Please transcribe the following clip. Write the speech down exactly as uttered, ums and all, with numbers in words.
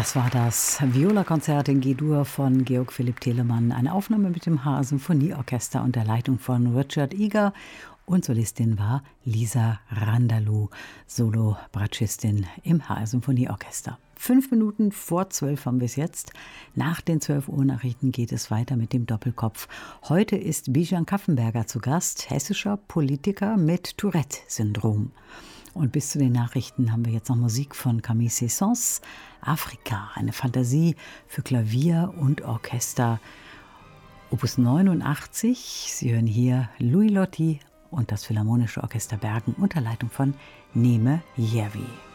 Das war das Viola-Konzert in G-Dur von Georg Philipp Telemann. Eine Aufnahme mit dem H Symphonieorchester unter Leitung von Richard Eager. Und Solistin war Lisa Randalou, Solo-Bratschistin im H Symphonieorchester. Fünf Minuten vor zwölf haben wir es jetzt. Nach den zwölf Uhr Nachrichten geht es weiter mit dem Doppelkopf. Heute ist Bijan Kaffenberger zu Gast, hessischer Politiker mit Tourette-Syndrom. Und bis zu den Nachrichten haben wir jetzt noch Musik von Camille Saint-Saëns, Afrika, eine Fantasie für Klavier und Orchester. Opus neunundachtzig, Sie hören hier Louis Lotti und das Philharmonische Orchester Bergen unter Leitung von Neme Järvi.